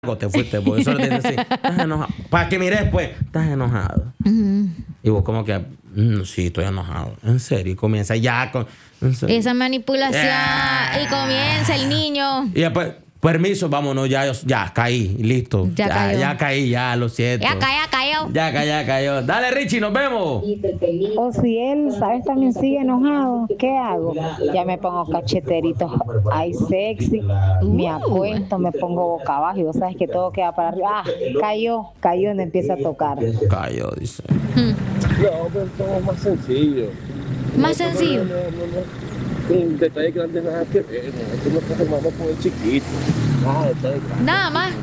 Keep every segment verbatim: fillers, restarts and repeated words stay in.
te fuiste, porque eso le tienes que decir, estás enojado. Para que mires, pues, estás enojado. Uh-huh. Y vos como que, mm, sí, estoy enojado. En serio, y comienza ya con... Esa manipulación, yeah. Y comienza el niño. Y después, permiso, vámonos, ya, ya, caí, listo. Ya, ya, cayó. ya caí, ya, lo siento. Ya cayó, cayó. Ya cayó, ya cayó. Dale, Richie, nos vemos. O si él, ¿sabes? También sigue enojado, ¿qué hago? Ya me pongo cacheteritos, ay, sexy, uh. me acuesto, me pongo boca abajo y vos sabes que todo queda para arriba. Ah, cayó, cayó y me empieza a tocar. Cayó, dice. Hmm. No, pero todo es más sencillo. Más no, sencillo. No, no, no, no. Un detalle grande nada que ver, no, esto no está formando con el chiquito. Nada, detalle grande. Nada más.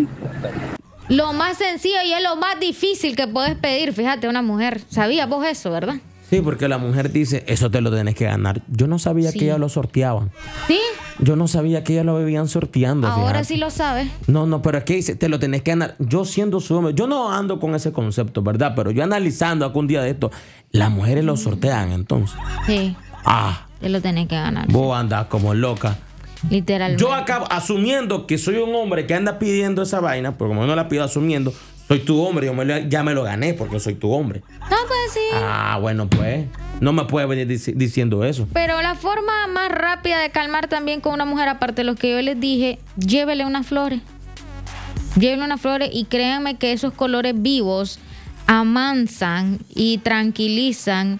Lo más sencillo y es lo más difícil que puedes pedir, fíjate, una mujer. ¿Sabías vos eso, verdad? Sí, porque la mujer dice, eso te lo tenés que ganar. Yo no sabía sí. que ellas lo sorteaban. ¿Sí? Yo no sabía que ellas lo bebían sorteando. Ahora fíjate. Sí lo sabes. No, no, pero es que dice, te lo tenés que ganar. Yo siendo su hombre, yo no ando con ese concepto, ¿verdad? Pero yo analizando algún día de esto, las mujeres lo sortean entonces. Sí. Ah. Te lo tenés que ganar. Vos andás como loca. Literalmente. Yo acabo asumiendo que soy un hombre que anda pidiendo esa vaina, porque como no la pido asumiendo, soy tu hombre, yo me lo, ya me lo gané porque soy tu hombre. No, pues sí. Ah, bueno, pues. No me puedes venir dic- diciendo eso. Pero la forma más rápida de calmar también con una mujer, aparte de lo que yo les dije, llévele unas flores. Llévele unas flores y créanme que esos colores vivos amansan y tranquilizan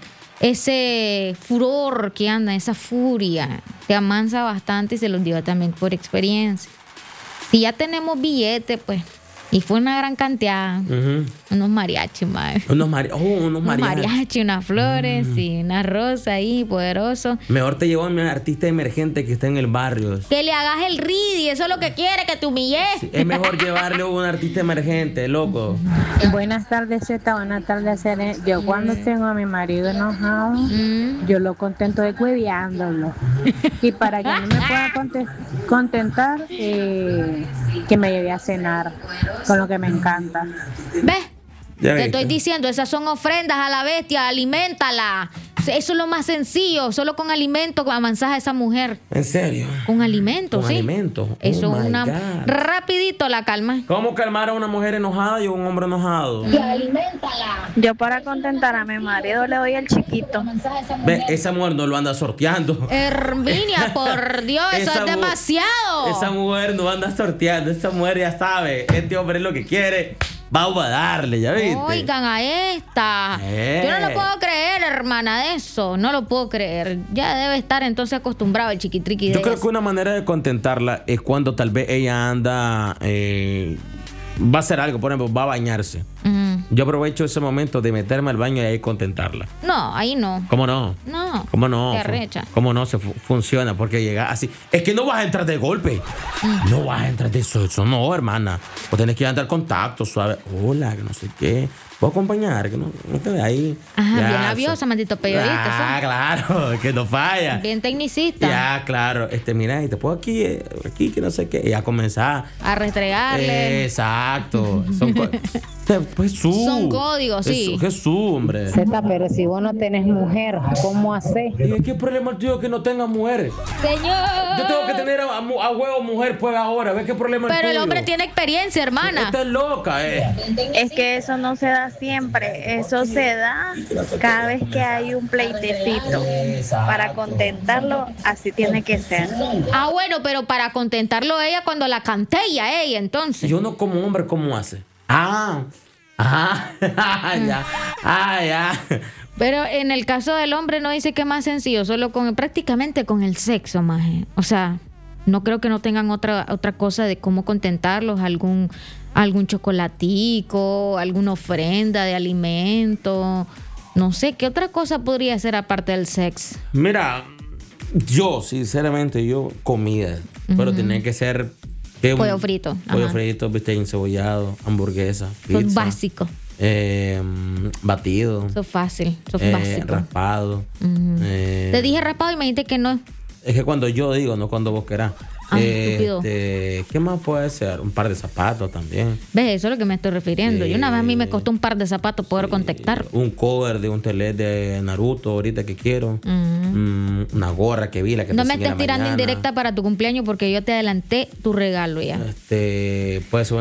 ese furor que anda, esa furia, te amansa bastante y se los digo también por experiencia. Si ya tenemos billetes, pues, y fue una gran cantidad, uh-huh. unos mariachis, madre. Unos, mari- oh, unos mariachis. Unos mariachis, unas flores, mm. y una rosa ahí, poderoso. Mejor te llevo a un artista emergente que está en el barrio. Que le hagas el ridi, eso es lo que quiere, que te humilles. Sí, es mejor llevarle a un artista emergente, loco. Buenas tardes, Zeta, buenas tardes, Cere. Yo cuando tengo a mi marido enojado, mm. yo lo contento de cueveándolo. Y para que no me pueda conte- contentar, eh, que me lleve a cenar. Con lo que me encanta. ¿Ves? Te estoy diciendo, esas son ofrendas a la bestia, aliméntala. Eso es lo más sencillo, solo con alimento amansas a esa mujer. ¿En serio? Con alimento, con sí. alimento. Oh, eso es una God. rapidito la calma. ¿Cómo calmar a una mujer enojada y a un hombre enojado? Y aliméntala. Yo para contentar a mi marido le doy el chiquito. Ve, esa mujer no lo anda sorteando. Herminia, por Dios, eso esa es demasiado. Esa mujer no anda sorteando, esa mujer ya sabe, este hombre es lo que quiere. Vamos a darle, ¿ya viste? Oigan a esta. Eh. Yo no lo puedo creer, hermana, de eso. No lo puedo creer. Ya debe estar entonces acostumbrado el chiquitriqui de Yo creo eso. que una manera de contentarla es cuando tal vez ella anda... Eh, va a hacer algo, por ejemplo, va a bañarse. Uh-huh. Yo aprovecho ese momento de meterme al baño y ahí contentarla. No, ahí no. ¿Cómo no? No. ¿Cómo no? Te arrecha. ¿Cómo no se fu- funciona? Porque llega así. Es que no vas a entrar de golpe. Mm. No vas a entrar de eso. Eso no, hermana. O tenés que andar contacto suave. Hola, que no sé qué. ¿Puedo acompañar? Que no, no te ve ahí. Ajá, ya, bien labiosa, so, maldito periodista. Ah, claro, que no falla. Bien tecnicista. Ya, claro. Este, mira, y te puedo aquí, eh, aquí, que no sé qué. Y ya comenzar. A restregarle. Eh, exacto. Son co- Jesús. Son códigos, sí. Jesús, Jesús, hombre. Zeta, pero si vos no tenés mujer, ¿cómo haces? ¿Y qué problema el tuyo que no tenga mujer? Señor. Yo tengo que tener a, a, a huevo mujer pues ahora. ¿Ves qué problema Pero el tuyo? el hombre tiene experiencia, hermana. Estás loca, eh. Es que eso no se da siempre. Eso se da cada vez que hay un pleitecito. Para contentarlo, así tiene que ser. Ah, bueno, pero para contentarlo ella cuando la cantella ella, entonces. Yo no como hombre, ¿cómo hace? Ah, ah, ya, ah, ya. Pero en el caso del hombre no dice que es más sencillo, solo con prácticamente con el sexo, maje. O sea, no creo que no tengan otra otra cosa de cómo contentarlos, algún algún chocolatico, alguna ofrenda de alimento, no sé, ¿qué otra cosa podría ser aparte del sexo? Mira, yo sinceramente yo comida, uh-huh. pero tiene que ser ¿Qué? Pollo frito. Pollo Ajá. frito, bistec encebollado, hamburguesa, pizza. Eso es básico. Eh, batido. Eso es fácil. Eso es eh, básico. Raspado. Uh-huh. Eh, Te dije raspado y me dijiste que no. Es que cuando yo digo, no cuando vos querás. Ay, estúpido. Este, ¿qué más puede ser? Un par de zapatos también. ¿Ves? Eso es lo que me estoy refiriendo. Sí. Y una vez a mí me costó un par de zapatos poder contactar. Un cover de un telet de Naruto ahorita que quiero. Mm. Mm, una gorra que vi la que No te me enseñé estés en la tirando mañana. indirecta para tu cumpleaños porque yo te adelanté tu regalo ya. Este, puede ser